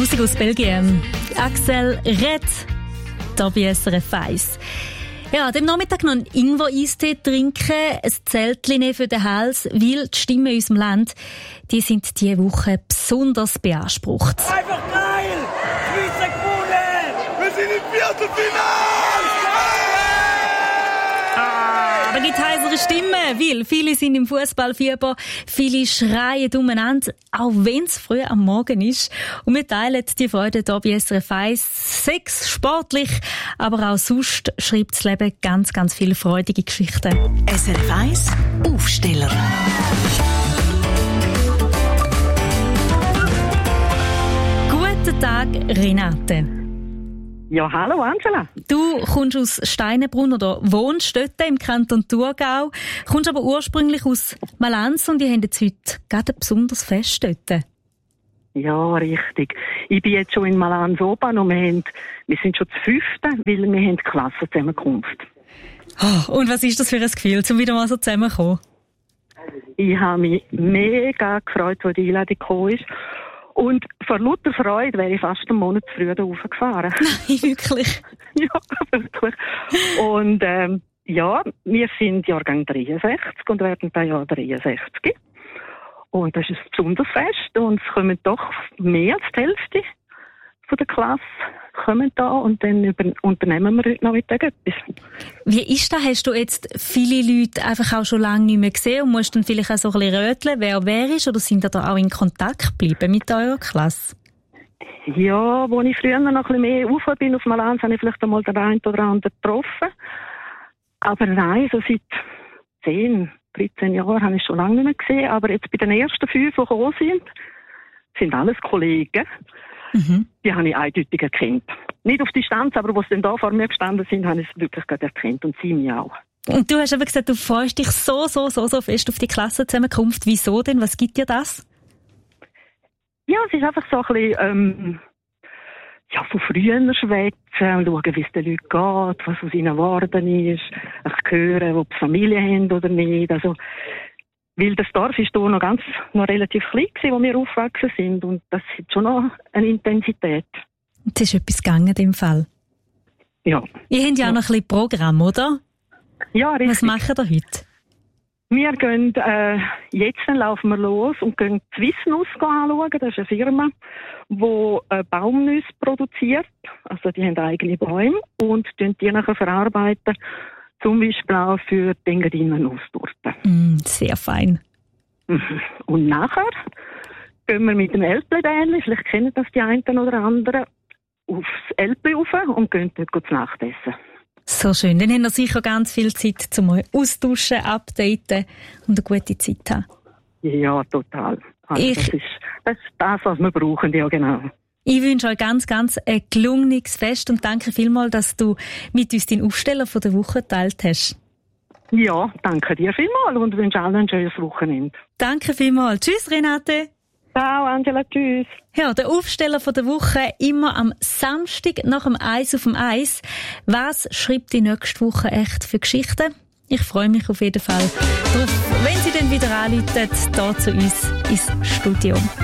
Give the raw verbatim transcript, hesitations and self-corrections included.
Musik aus Belgien. Axel Red, hier bei S R F eins. Ja, dem Nachmittag noch einen Ingwer-Eistee trinken, ein Zeltchen nehmen für den Hals, weil die Stimmen in unserem Land, die sind diese Woche besonders beansprucht. Einfach geil! Schweizer gewonnen! Wir sind im Viertelfinale! Ah, da gibt es heisere Stimmen, weil viele sind im Fußballfieber, viele schreien umeinander, auch wenn es früh am Morgen ist. Und wir teilen die Freude hier bei S R F eins. Sex, sportlich, aber auch sonst schreibt das Leben ganz, ganz viele freudige Geschichten. S R F eins Aufsteller. Guten Tag, Renate. Ja, hallo Angela. Du kommst aus Steinenbrunn oder wohnst dort im Kanton Thurgau, kommst aber ursprünglich aus Malanz und ihr habt jetzt heute gerade ein besonderes Fest dort. Ja, richtig. Ich bin jetzt schon in Malanz oben und wir, haben, wir sind schon das Fünfte, weil wir haben Klassenzusammenkunft. Oh, und was ist das für ein Gefühl, um wieder mal so zusammenzukommen? Ich habe mich mega gefreut, als die Einladung gekommen ist. Und vor lauter Freude wäre ich fast einen Monat früher raufgefahren. Nein, wirklich? Ja, wirklich. Und ähm, ja, wir sind Jahrgang dreiundsechzig und werden das Jahr dreiundsechzig. Und das ist ein besonderes Fest und es kommen doch mehr als die Hälfte von der Klasse kommen da und dann über, unternehmen wir heute Nachmittag etwas. Wie ist das? Hast du jetzt viele Leute einfach auch schon lange nicht mehr gesehen und musst dann vielleicht auch so ein bisschen röteln, wer wer ist, oder sind ihr da auch in Kontakt geblieben mit eurer Klasse? Ja, als ich früher noch ein bisschen mehr rauf bin auf Malanz, habe ich vielleicht einmal den einen oder anderen getroffen. Aber nein, so seit zehn, dreizehn Jahren habe ich schon lange nicht mehr gesehen. Aber jetzt bei den ersten fünf, die gekommen sind, sind alles Kollegen. Mhm. Die habe ich eindeutig erkannt. Nicht auf Distanz, aber als sie dann da vor mir gestanden sind, habe ich es wirklich gerade erkannt und sie mich auch. Und du hast eben gesagt, du freust dich so, so, so, so fest auf die Klassenzusammenkunft. Wieso denn? Was gibt dir das? Ja, es ist einfach so ein bisschen, ähm, ja, von früher schwätzen und schauen, wie es den Leuten geht, was aus ihnen geworden ist, ich hören, ob sie Familie haben oder nicht. Also, weil das Dorf ist hier noch ganz, noch relativ klein gewesen, wo wir aufgewachsen sind. Und das hat schon noch eine Intensität. Es ist etwas gegangen in dem Fall. Ja. Ihr habt ja, ja auch noch ein bisschen Programm, oder? Ja, richtig. Was machen ihr heute? Wir gehen, äh, jetzt laufen wir los und gehen die Swissnuss anschauen. Das ist eine Firma, die äh, Baumnüsse produziert. Also, die haben eigene Bäume und die nachher verarbeiten. Zum Beispiel auch für die Engadiner Nusstorte. Mm, sehr fein. Und nachher gehen wir mit dem Elbli-Bähnchen, vielleicht kennen das die einen oder anderen, aufs Elbli rauf und gehen dort zu Nacht essen. So schön. Dann haben wir sicher ganz viel Zeit, um euch austauschen, updaten und eine gute Zeit haben. Ja, total. Also ich, das, ist, das ist das, was wir brauchen, ja genau. Ich wünsche euch ganz, ganz ein gelungenes Fest und danke vielmals, dass du mit uns den Aufsteller von der Woche geteilt hast. Ja, danke dir vielmals und wünsche allen ein schönes Wochenende. Danke vielmals. Tschüss, Renate. Ciao, Angela. Tschüss. Ja, der Aufsteller von der Woche immer am Samstag nach dem Eis auf dem Eis. Was schreibt die nächste Woche echt für Geschichten? Ich freue mich auf jeden Fall drauf, wenn Sie dann wieder anrufen, hier zu uns ins Studio.